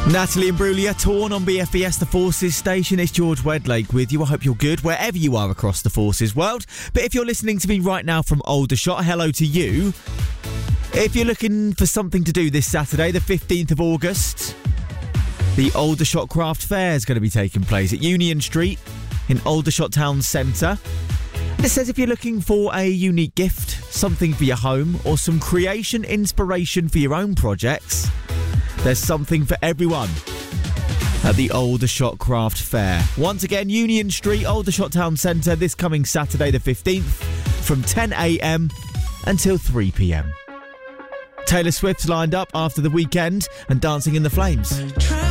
Natalie Imbruglia, Torn on BFBS, the Forces station. It's George Wedlake with you. I hope you're good wherever you are across the Forces world. But if you're listening to me right now from Aldershot, hello to you. If you're looking for something to do this Saturday, the 15th of August, the Aldershot Craft Fair is going to be taking place at Union Street in Aldershot Town Centre. It says if you're looking for a unique gift, something for your home, or some creation inspiration for your own projects, there's something for everyone at the Aldershot Craft Fair. Once again, Union Street, Aldershot Town Centre, this coming Saturday the 15th from 10 a.m. until 3 p.m. Taylor Swift's lined up after the weekend and Dancing in the Flames.